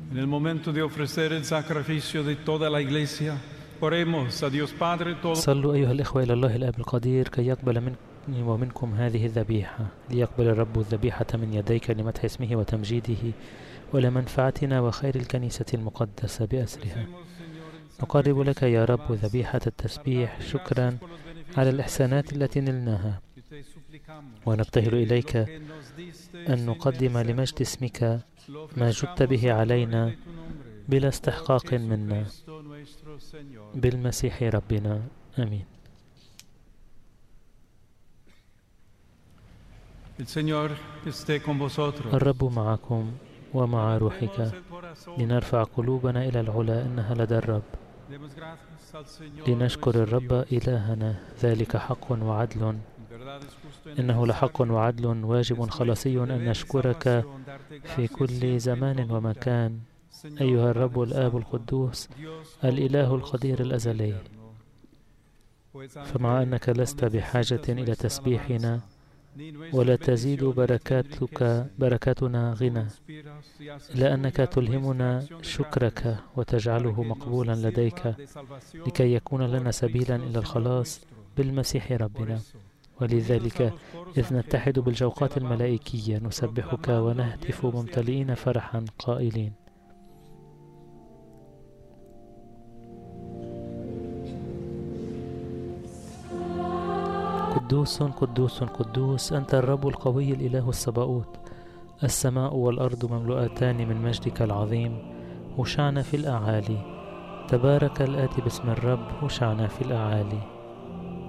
En el momento de ofrecer el sacrificio de toda la iglesia, oremos a Dios Padre todo. صلوا أيها الإخوة إلى الله الآب القدير كي يقبل مني ومنكم هذه الذبيحة، ليقبل الرب الذبيحة من يديك لمدح اسمه وتمجيده ولمنفعتنا وخير الكنيسة المقدسة بأسرها. نقرب لك يا رب ذبيحة التسبيح شكرا على الإحسانات التي نلناها، ونبتهل إليك أن نقدم لمجد اسمك ما جدت به علينا بلا استحقاق منا، بالمسيح ربنا، آمين. الرب معكم ومع روحك. لنرفع قلوبنا إلى العلا إنها لدى الرب. لنشكر الرب إلهنا، ذلك حق وعدل. إنه لحق وعدل واجب خلاصي أن نشكرك في كل زمان ومكان أيها الرب الآب القدوس الإله القدير الأزلي. فمع أنك لست بحاجة إلى تسبيحنا ولا تزيد بركاتنا غنى، إلا أنك تلهمنا شكرك وتجعله مقبولا لديك لكي يكون لنا سبيلا إلى الخلاص بالمسيح ربنا. ولذلك إذ نتحد بالجوقات الملائكية نسبحك ونهتف ممتلئين فرحا قائلين: قدوس قدوس قدوس أنت الرب القوي الإله السباؤوت، السماء والأرض مملوءتان من مجدك العظيم. هوشعنا في الأعالي. تبارك الآتي باسم الرب، هوشعنا في الأعالي.